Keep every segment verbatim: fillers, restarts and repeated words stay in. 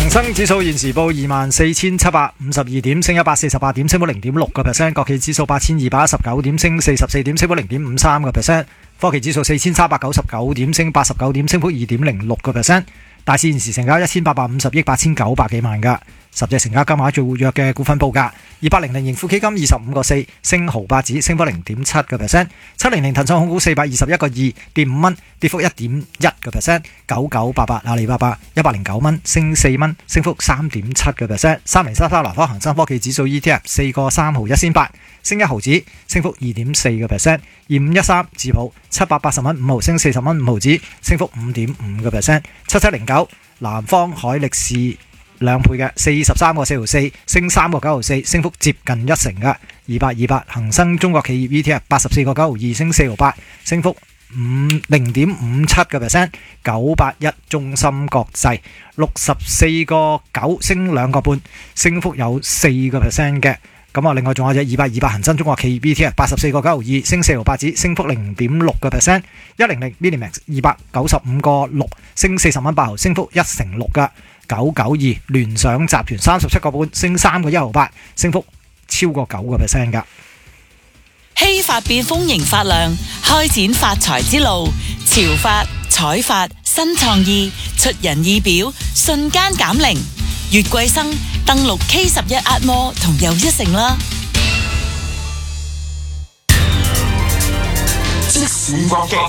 恒生指數現時報二萬四千七百五十二點，升一百四十八點，升幅零點六個 percent。國企指數八千二百一十九點，升四十四點，升幅零點五三個 percent。科技指數四千三百九十九點，升八十九點，升幅二點零六個 percent。大市現時成交一千八百五十億八千九百幾萬㗎。十隻成交金額最活躍嘅股份報價：二八零零盈富基金二十五個四，升毫八子，升幅零點七個 percent；七零零騰訊控股四百二十一個二，跌五蚊，跌幅一點一個 percent；九九八八阿里巴巴一百零九蚊，升四蚊，升幅三點七個 percent；三零三三南方恒生科技指數 E T F 四個三毫一仙八，升一毫子，升幅二點四個 percent；二五一三自保七百八十蚊五毫，升四十蚊五毫子，升幅五點五個 percent；七七零九南方海力士兩倍嘅四十三個四毫四，升三個九毫四，升幅接近一成嘅。二八二八恒生中國企業 E T F 八十四個九毫二，升四毫八，升幅五零點五七個 percent。九八一中芯國際六十四個九，升兩個半，升幅有四個 percent 嘅。咁啊，另外仲有隻二八二八恒生中國企業 E T F 八十四個九毫二，升四毫八子，升幅零點六個 percent。一零零 Minimax 二百九十五個六，升四十蚊八毫，升幅一成六噶。九九二聯想集團三十七個半，升三個一毫八，升幅超過九個 percent 噶。 希法變豐盈發亮，開展發財之路。潮發、彩發、新創意，出人意表，瞬間減齡。月桂生登錄 K 十一壓摩同又一城啦。 即時搏擊。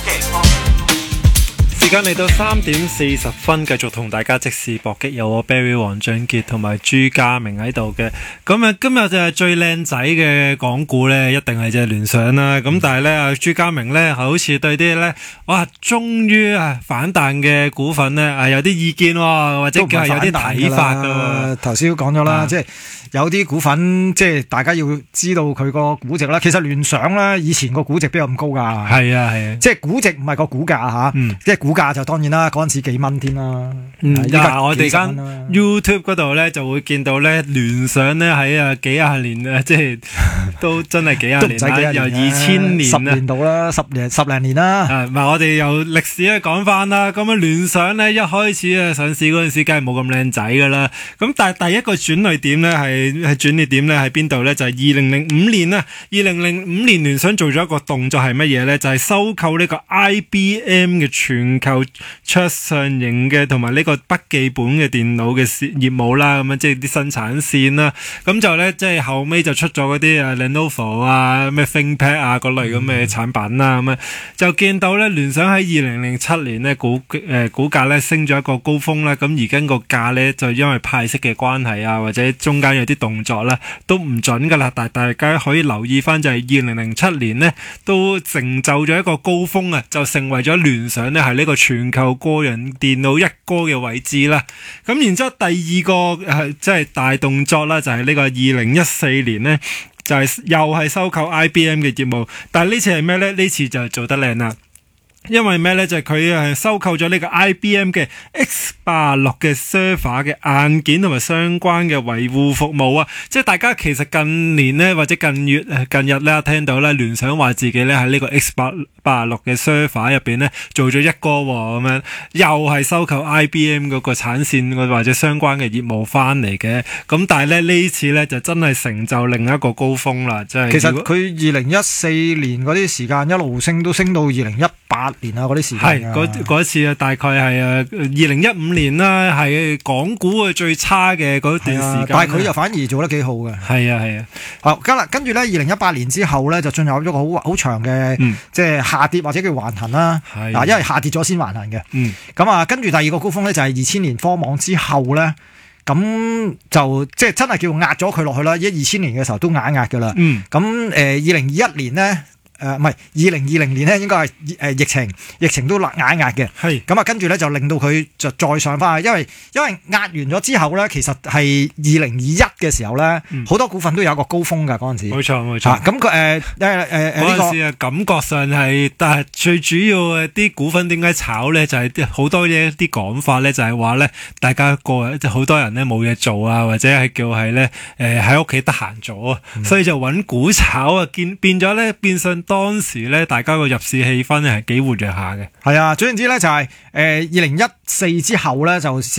時間嚟到三點四十分，繼續同大家即時搏擊，有我 Barry 黃俊傑同埋朱家明喺度嘅。咁啊，今日就係最靚仔嘅港股呢，一定係隻聯想啦。咁但係呢，阿朱家明呢，好似對啲呢，哇，終於啊反彈嘅股份呢，係有啲意見喎，或者係有啲睇法㗎。 頭先都講咗啦，即係有啲股份，即係大家要知道佢個估值啦。其實聯想呢，以前個估值邊有咁高㗎？ 係啊係啊， 即係估值唔係個股價嚇， 嗯、 即係股價就當然啦，嗰陣時幾蚊添啦。 嗯， 依家我哋間 YouTube 嗰度咧就會見到咧聯想咧喺啊幾廿年啊，即係都真係幾廿年啦，由二千年十年到啦，十年十零年啦。 啊，唔係我哋由歷史去講翻啦。咁啊聯想咧一開始啊上市嗰陣時，梗係冇咁靚仔噶啦。咁但係第一個轉捩點咧係係轉捩點咧喺邊度咧？就係二零零五年啦。二零零五年聯想做咗一個動作係乜嘢咧？就係收購呢個 I B M 嘅全球桌上型嘅同埋呢個筆記本嘅電腦嘅業務啦，咁樣即係啲生產線啦。咁就咧即係後尾就出咗嗰啲啊 Lenovo 啊咩 ThinkPad 啊嗰類咁嘅產品啦，咁啊、嗯、就見到咧聯想喺二零零七年咧股誒、呃、股價咧升咗一個高峰啦。咁而家個價咧就因為派息嘅關係啊，或者中間有啲動作咧都唔準噶啦。但係大家可以留意翻就係二零零七年咧都成就咗一個高峰啊，就成為咗聯想咧係呢個全球個人電腦一哥嘅位置啦。咁然之後第二個誒即係大動作啦，就係呢個二零一四年呢，就係、是、又係收購 I B M 嘅業務，但係呢次係咩呢？呢次就做得靚啦。因為咩咧？就係佢係收購咗呢個 I B M 嘅 X 八十六嘅 server 嘅硬件同埋相關嘅維護服務啊！即係大家其實近年咧或者近月近日咧聽到咧聯想話自己咧喺呢個 X 八十六嘅 server 入邊咧做咗一哥咁樣，又係收購 I B M 嗰個產線或者相關嘅業務翻嚟嘅。咁但係咧呢次咧就真係成就另一個高峰啦！即係其實佢二零一四年嗰啲時間一路升都升到二零一八年啊，嗰啲時間係嗰嗰次啊，大概係啊二零一五年啦，係港股嘅最差嘅嗰段時間。 但係佢又反而做得幾好嘅。 係啊係啊。 好，跟啦，跟住咧，二零一八年之後咧，就進入咗個好好長嘅，嗯、即係下跌或者叫橫行啦。係啊，因為下跌咗先橫行嘅。嗯。咁啊，跟住第二個高峰咧就係二千年科網之後咧，咁就即係真係叫壓咗佢落去啦。一二千年嘅時候都壓壓㗎啦。嗯。咁誒，二零二一年咧。誒唔係二零二零年咧，應該係誒疫情，疫情都壓壓嘅。係咁啊，跟住咧就令到佢就再上翻去，因為因為壓完咗之後咧，其實係二零二一嘅時候咧，好、嗯、多股份都有個高峰㗎嗰陣時。冇錯冇錯。咁佢誒誒誒誒呢個時啊，感覺上係，但係最主要誒啲股份點解炒咧？就係啲好多嘢啲講法咧，就係話咧，大家個即係好多人咧冇嘢做啊，或者係叫係咧誒喺屋企得閒咗啊，嗯、所以就揾股炒啊，變變咗咧變相。當時咧，大家個入市氣氛咧係幾活躍下嘅。 係啊，總言之咧就係誒二零一四之後咧就。